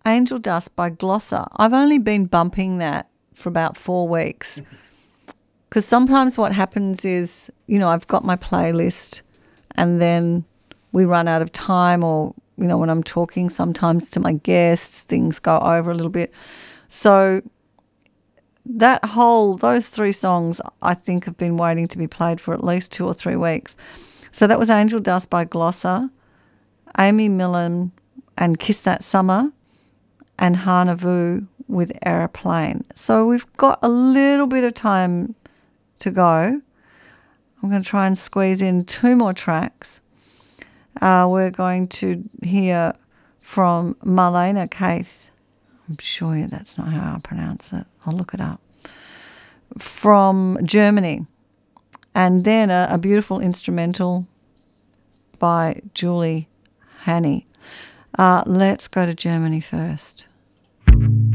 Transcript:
Angel Dust by Glosser. I've only been bumping that for about 4 weeks because sometimes what happens is, I've got my playlist and then we run out of time, or, when I'm talking sometimes to my guests, things go over a little bit. So those 3 songs I think have been waiting to be played for at least 2 or 3 weeks. So that was Angel Dust by Glosser, Amy Millen and Kiss That Summer, and Hana Vu with Aeroplane. So we've got a little bit of time to go. I'm going to try and squeeze in 2 more tracks. We're going to hear from Marlena Kaith. I'm sure that's not how I pronounce it. I'll look it up. From Germany. And then a beautiful instrumental by Julie Haney. Let's go to Germany first.